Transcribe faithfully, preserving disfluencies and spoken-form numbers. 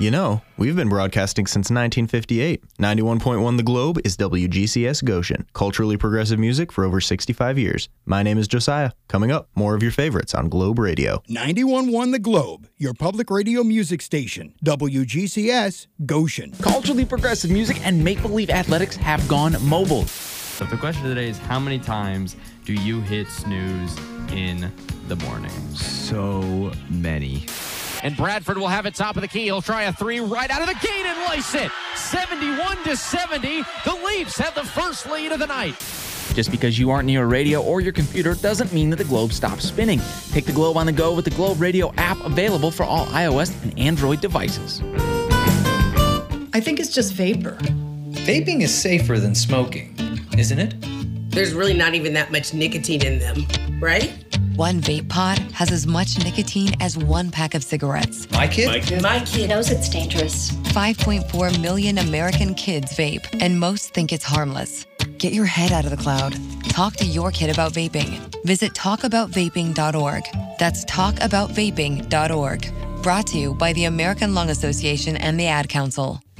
You know, we've been broadcasting since nineteen fifty-eight. ninety-one point one The Globe is W G C S Goshen, culturally progressive music for over sixty-five years. My name is Josiah. Coming up, more of your favorites on Globe Radio. ninety-one point one The Globe, your public radio music station. W G C S Goshen. Culturally progressive music and make-believe athletics have gone mobile. So the question today is, how many times do you hit snooze in the morning? So many. And Bradford will have it top of the key. He'll try a three right out of the gate and lace it. seventy-one to seventy. The Leafs have the first lead of the night. Just because you aren't near a radio or your computer doesn't mean that the Globe stops spinning. Take the Globe on the go with the Globe Radio app, available for all iOS and Android devices. I think it's just vapor. Vaping is safer than smoking, isn't it? There's really not even that much nicotine in them, right? One vape pod has as much nicotine as one pack of cigarettes. My kid? My kid, My kid knows it's dangerous. five point four million American kids vape, and most think it's harmless. Get your head out of the cloud. Talk to your kid about vaping. Visit talk about vaping dot org. That's talk about vaping dot org. Brought to you by the American Lung Association and the Ad Council.